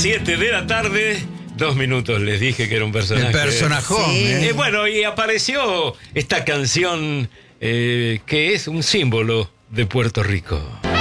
7 de la tarde, 2 minutos, les dije que era un personaje. El personajón. Sí. Bueno, y apareció esta canción que es un símbolo de Puerto Rico.